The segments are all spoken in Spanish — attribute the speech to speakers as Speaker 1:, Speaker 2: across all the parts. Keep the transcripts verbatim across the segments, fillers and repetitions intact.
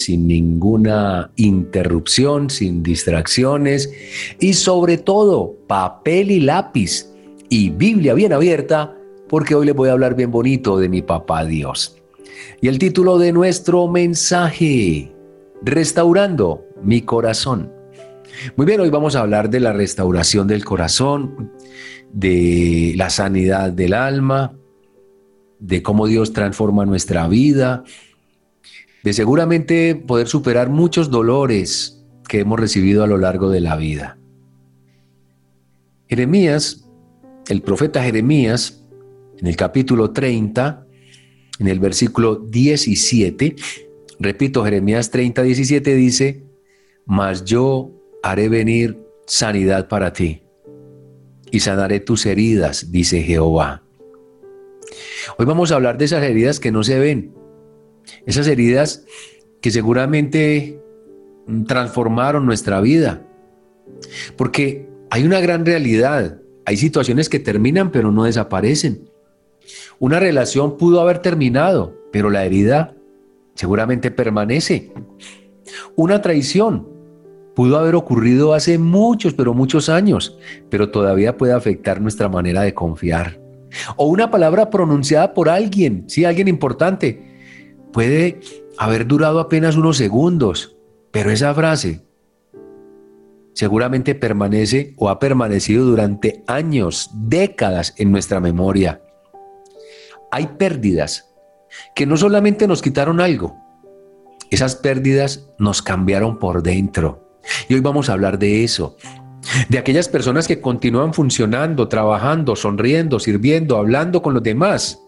Speaker 1: sin ninguna interrupción, sin distracciones y sobre todo papel y lápiz y Biblia bien abierta, porque hoy les voy a hablar bien bonito de mi papá Dios. Y el título de nuestro mensaje: Restaurando mi corazón. Muy bien, hoy vamos a hablar de la restauración del corazón, de la sanidad del alma, de cómo Dios transforma nuestra vida, de seguramente poder superar muchos dolores que hemos recibido a lo largo de la vida. Jeremías, el profeta Jeremías, en el capítulo treinta, en el versículo diecisiete, repito, Jeremías treinta, diecisiete dice: mas yo haré venir sanidad para ti y sanaré tus heridas, dice Jehová. Hoy vamos a hablar de esas heridas que no se ven, esas heridas que seguramente transformaron nuestra vida, porque hay una gran realidad. Hay situaciones que terminan pero no desaparecen. Una relación pudo haber terminado, pero la herida seguramente permanece. Una traición pudo haber ocurrido hace muchos, pero muchos años, pero todavía puede afectar nuestra manera de confiar. O una palabra pronunciada por alguien, sí, alguien importante, puede haber durado apenas unos segundos, pero esa frase seguramente permanece o ha permanecido durante años, décadas en nuestra memoria. Hay pérdidas que no solamente nos quitaron algo, esas pérdidas nos cambiaron por dentro. Y hoy vamos a hablar de eso, de aquellas personas que continúan funcionando, trabajando, sonriendo, sirviendo, hablando con los demás,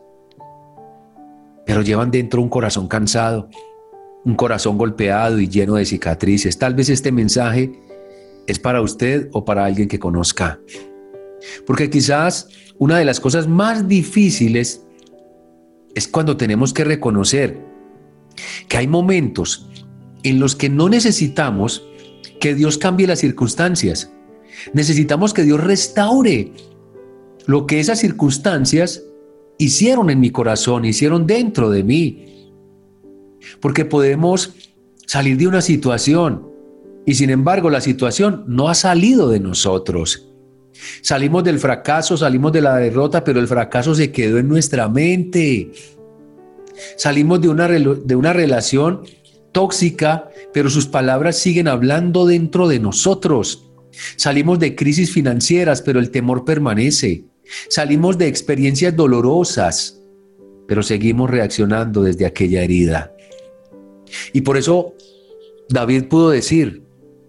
Speaker 1: pero llevan dentro un corazón cansado, un corazón golpeado y lleno de cicatrices. Tal vez este mensaje es para usted o para alguien que conozca. Porque quizás una de las cosas más difíciles es cuando tenemos que reconocer que hay momentos en los que no necesitamos que Dios cambie las circunstancias. Necesitamos que Dios restaure lo que esas circunstancias hicieron en mi corazón, hicieron dentro de mí. Porque podemos salir de una situación y sin embargo la situación no ha salido de nosotros. Salimos del fracaso, salimos de la derrota, pero el fracaso se quedó en nuestra mente. Salimos de una, de una relación tóxica, pero sus palabras siguen hablando dentro de nosotros. Salimos de crisis financieras, pero el temor permanece. Salimos de experiencias dolorosas, pero seguimos reaccionando desde aquella herida. Y por eso David pudo decir: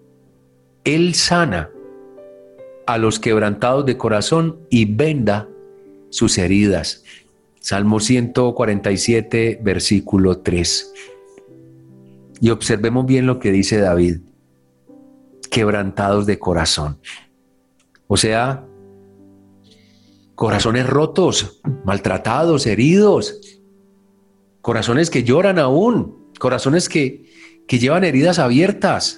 Speaker 1: Él sana a los quebrantados de corazón y venda sus heridas. Salmo ciento cuarenta y siete, versículo tres. Y observemos bien lo que dice David: quebrantados de corazón. O sea, corazones rotos, maltratados, heridos, corazones que lloran aún, corazones que, que llevan heridas abiertas.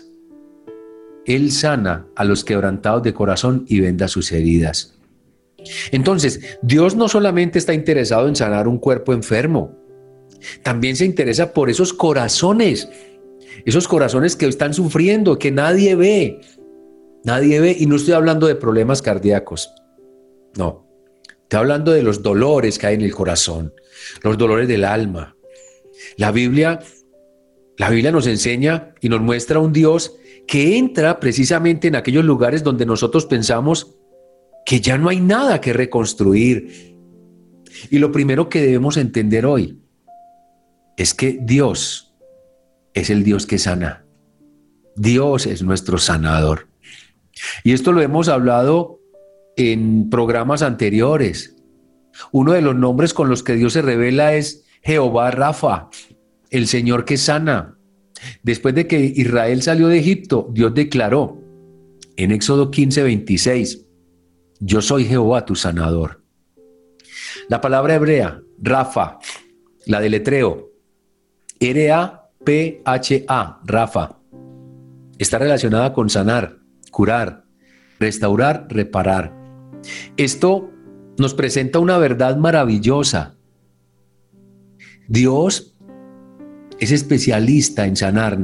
Speaker 1: Él sana a los quebrantados de corazón y venda sus heridas. Entonces, Dios no solamente está interesado en sanar un cuerpo enfermo, también se interesa por esos corazones, esos corazones que están sufriendo, que nadie ve, nadie ve, y no estoy hablando de problemas cardíacos, no, estoy hablando de los dolores que hay en el corazón, los dolores del alma. La Biblia, la Biblia nos enseña y nos muestra un Dios que entra precisamente en aquellos lugares donde nosotros pensamos que ya no hay nada que reconstruir. Y lo primero que debemos entender hoy es que Dios es el Dios que sana. Dios es nuestro sanador. Y esto lo hemos hablado en programas anteriores. Uno de los nombres con los que Dios se revela es Jehová Rafa, el Señor que sana. Después de que Israel salió de Egipto, Dios declaró en Éxodo quince, veintiséis: yo soy Jehová tu sanador. La palabra hebrea, Rafa, la deletreo, R A P H A, Rafa, está relacionada con sanar, curar, restaurar, reparar. Esto nos presenta una verdad maravillosa. Dios es especialista en sanarnos.